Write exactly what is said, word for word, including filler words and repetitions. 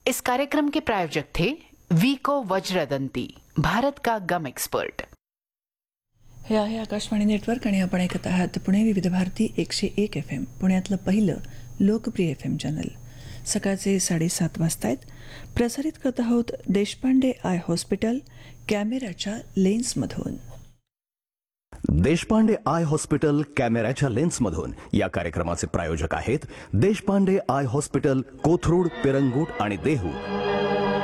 इस कार्यक्रम के प्रायोजक थे वीको वज्रदंती, भारत का गम एक्सपर्ट। हे आहे आकाशवाणी नेटवर्क आणि आपण ऐकत आहात पुणे विविध भारती एकशे एक एफ एम, पुण्यातलं पहिलं लोकप्रिय एफ एम चॅनल. सकाळचे साडेसात वाजता आहेत. प्रसारित करत आहोत देशपांडे आय हॉस्पिटल कॅमेऱ्याच्या लेन्समधून. देशपांडे आय हॉस्पिटल कॅमेऱ्याच्या लेन्समधून या कार्यक्रमाचे प्रायोजक आहेत देशपांडे आय हॉस्पिटल, कोथरूड, पिरंगुट आणि देहू.